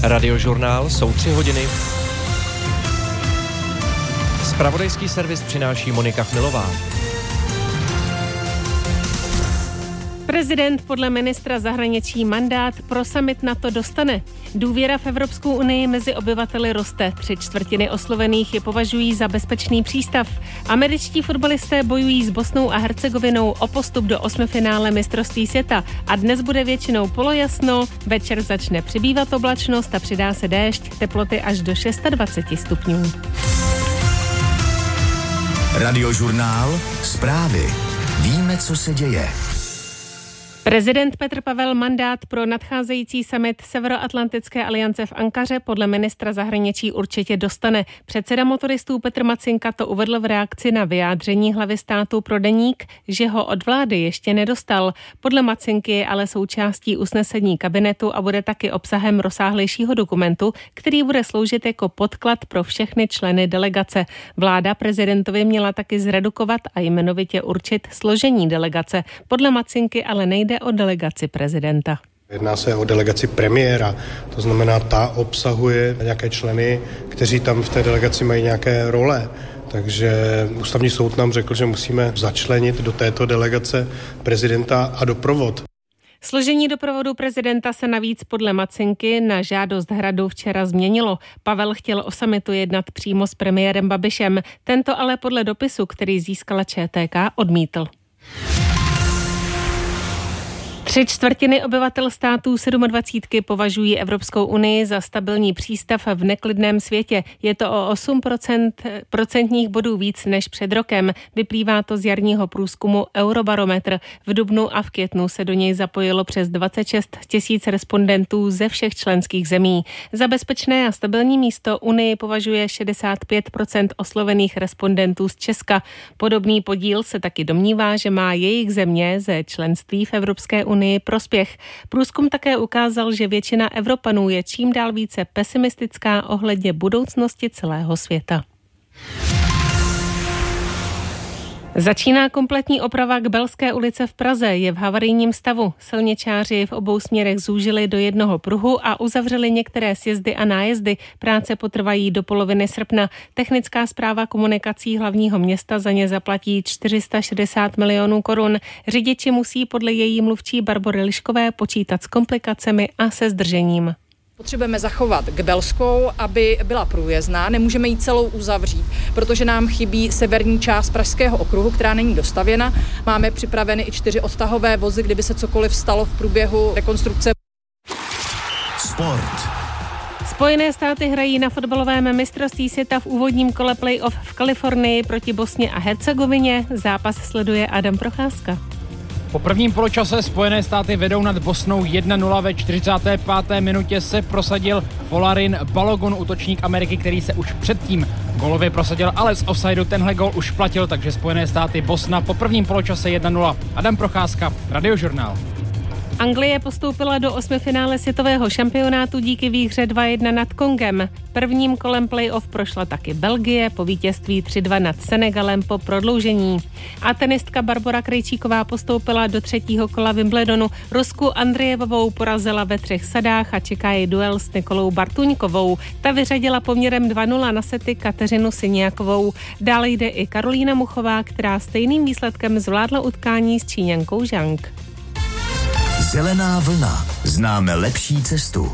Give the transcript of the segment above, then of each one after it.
Radiožurnál jsou 3 hodiny. Zpravodajský servis přináší Monika Chmilová. Prezident podle ministra zahraničí mandát pro summit NATO dostane. Důvěra v Evropskou unii mezi obyvateli roste. 3/4 oslovených je považují za bezpečný přístav. Američtí fotbalisté bojují s Bosnou a Hercegovinou o postup do 8finále mistrovství světa. A dnes bude většinou polojasno, večer začne přibývat oblačnost a přidá se déšť, teploty až do 26 stupňů. Radiožurnál, zprávy. Víme, co se děje. Prezident Petr Pavel mandát pro nadcházející summit Severoatlantické aliance v Ankaře podle ministra zahraničí určitě dostane. Předseda motoristů Petr Macinka to uvedl v reakci na vyjádření hlavy státu pro Deník, že ho od vlády ještě nedostal. Podle Macinky je ale součástí usnesení kabinetu a bude taky obsahem rozsáhlejšího dokumentu, který bude sloužit jako podklad pro všechny členy delegace. Vláda prezidentovi měla taky zredukovat a jmenovitě určit složení delegace. Podle Macinky ale nejde o delegaci prezidenta. Jedná se o delegaci premiéra, to znamená, ta obsahuje nějaké členy, kteří tam v té delegaci mají nějaké role. Takže ústavní soud nám řekl, že musíme začlenit do této delegace prezidenta a doprovod. Složení doprovodu prezidenta se navíc podle Macinky na žádost Hradu včera změnilo. Pavel chtěl o summitu jednat přímo s premiérem Babišem. Tento ale podle dopisu, který získala ČTK, odmítl. 3/4 obyvatel států 27 považují Evropskou unii za stabilní přístav v neklidném světě. Je to o 8 procentních bodů víc než před rokem. Vyplývá to z jarního průzkumu Eurobarometr. V dubnu a v květnu se do něj zapojilo přes 26 000 respondentů ze všech členských zemí. Za bezpečné a stabilní místo Unii považuje 65% oslovených respondentů z Česka. Podobný podíl se taky domnívá, že má jejich země ze členství v Evropské unii prospěch. Průzkum také ukázal, že většina Evropanů je čím dál více pesimistická ohledně budoucnosti celého světa. Začíná kompletní oprava Kbelské ulice v Praze, je v havarijním stavu. Silničáři v obou směrech zúžili do jednoho pruhu a uzavřeli některé sjezdy a nájezdy. Práce potrvají do poloviny srpna. Technická správa komunikací hlavního města za ně zaplatí 460 milionů korun. Řidiči musí podle její mluvčí Barbory Liškové počítat s komplikacemi a se zdržením. Potřebujeme zachovat Kbelskou, aby byla průjezdná, nemůžeme ji celou uzavřít, protože nám chybí severní část Pražského okruhu, která není dostavěna. Máme připraveny i 4 odtahové vozy, kdyby se cokoliv stalo v průběhu rekonstrukce. Sport. Spojené státy hrají na fotbalovém mistrovství světa v úvodním kole playoff v Kalifornii proti Bosně a Hercegovině. Zápas sleduje Adam Procházka. Po prvním poločase Spojené státy vedou nad Bosnou 1-0, ve 45. minutě se prosadil Folarin Balogun, útočník Ameriky, který se už předtím gólově prosadil, ale z offsideu tenhle gól už platil, takže Spojené státy Bosna po prvním poločase 1-0. Adam Procházka, Radiožurnál. Anglie postoupila do 8finále světového šampionátu díky výhře 2-1 nad Kongem. Prvním kolem playoff prošla taky Belgie po vítězství 3-2 nad Senegalem po prodloužení. A tenistka Barbora Krejčíková postoupila do 3. kola Wimbledonu. Rusku Andrejevovou porazila ve 3 sadách a čeká jej duel s Nikolou Bartuňkovou. Ta vyřadila poměrem 2-0 na sety Kateřinu Siniakovou. Dále jde i Karolína Muchová, která stejným výsledkem zvládla utkání s Číňankou Zhang. Zelená vlna. Známe lepší cestu.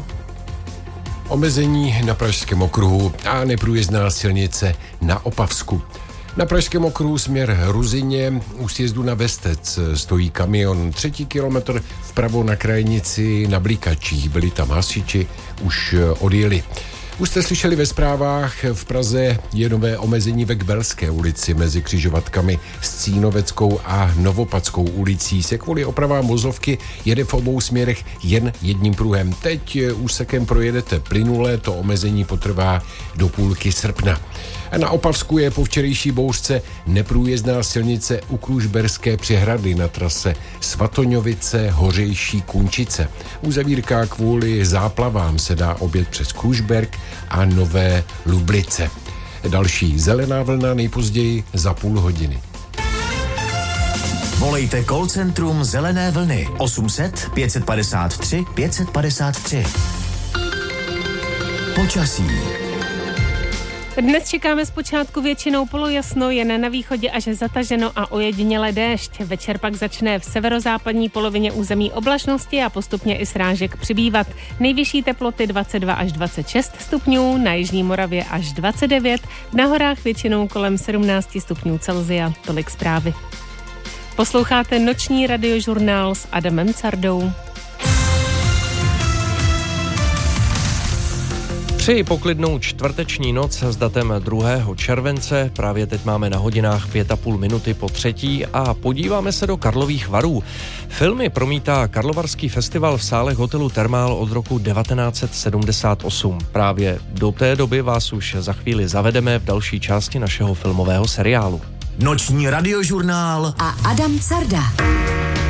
Omezení na Pražském okruhu a neprůjezdná silnice na Opavsku. Na Pražském okruhu směr Ruzyně u sjezdu na Vestec stojí kamion. 3. kilometr vpravo na krajnici na Blikačích. Byli tam hasiči, už odjeli. Už jste slyšeli ve zprávách, v Praze je nové omezení ve Kbelské ulici mezi křižovatkami s Cínoveckou a Novopadskou ulicí. Se kvůli opravám vozovky jede v obou směrech jen jedním pruhem. Teď úsekem projedete plynule, to omezení potrvá do půlky srpna. A na Opavsku je po včerejší bouřce neprůjezdná silnice u Kružberské přehrady na trase Svatoňovice Hořejší Kunčice. Uzavírka kvůli záplavám se dá objet přes Kružberk a Nové Lublice. Další zelená vlna nejpozději za půl hodiny. Volejte call centrum Zelené vlny 800 553 553. Počasí. Dnes čekáme zpočátku většinou polojasno, jen na východě až zataženo a ojediněle déšť. Večer pak začne v severozápadní polovině území oblačnosti a postupně i srážek přibývat. Nejvyšší teploty 22 až 26 stupňů, na jižní Moravě až 29, na horách většinou kolem 17 stupňů Celsia. Tolik zprávy. Posloucháte noční radiožurnál s Adamem Cardou. Přeji poklidnou čtvrteční noc s datem 2. července. Právě teď máme na hodinách 5,5 minuty po 3. a podíváme se do Karlových Varů. Filmy promítá Karlovarský festival v sálech hotelu Thermal od roku 1978. Právě do té doby vás už za chvíli zavedeme v další části našeho filmového seriálu. Noční radiožurnál a Adam Carda.